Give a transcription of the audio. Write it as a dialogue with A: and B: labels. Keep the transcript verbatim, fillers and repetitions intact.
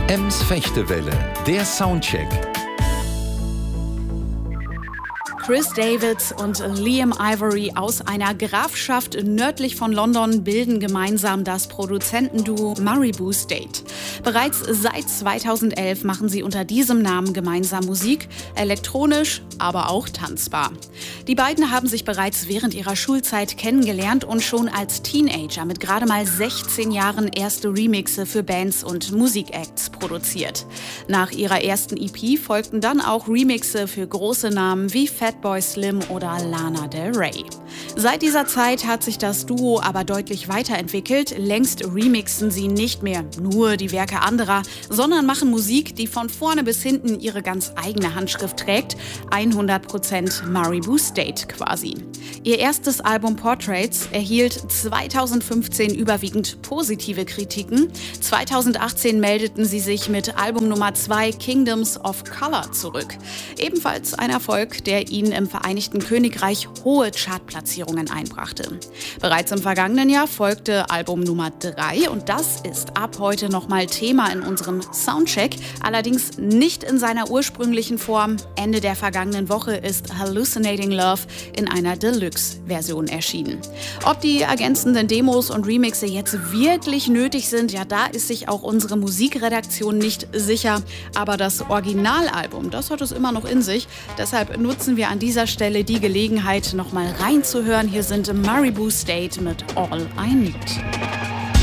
A: Ems Fechtewelle, der Soundcheck.
B: Chris Davids und Liam Ivory aus einer Grafschaft nördlich von London bilden gemeinsam das Produzentenduo Maribou State. Bereits seit zweitausendelf machen sie unter diesem Namen gemeinsam Musik, elektronisch, aber auch tanzbar. Die beiden haben sich bereits während ihrer Schulzeit kennengelernt und schon als Teenager mit gerade mal sechzehn Jahren erste Remixe für Bands und Musikacts produziert. Nach ihrer ersten E P folgten dann auch Remixe für große Namen wie Fatboy Slim oder Lana Del Rey. Seit dieser Zeit hat sich das Duo aber deutlich weiterentwickelt. Längst remixen sie nicht mehr nur die Werke anderer, sondern machen Musik, die von vorne bis hinten ihre ganz eigene Handschrift trägt. hundert Prozent Maribou State quasi. Ihr erstes Album Portraits erhielt zweitausendfünfzehn überwiegend positive Kritiken. zweitausendachtzehn meldeten sie sich mit Album Nummer zwei Kingdoms of Color zurück. Ebenfalls ein Erfolg, der ihnen im Vereinigten Königreich hohe Chartplatzierungen einbrachte. Bereits im vergangenen Jahr folgte Album Nummer drei und das ist ab heute nochmal Thema in unserem Soundcheck, allerdings nicht in seiner ursprünglichen Form. Ende der vergangenen Woche ist Hallucinating Love in einer Deluxe-Version erschienen. Ob die ergänzenden Demos und Remixe jetzt wirklich nötig sind, ja, da ist sich auch unsere Musikredaktion nicht sicher. Aber das Originalalbum, das hat es immer noch in sich. Deshalb nutzen wir an dieser Stelle die Gelegenheit, nochmal reinzuhören. Hier sind Maribou State mit All I Need.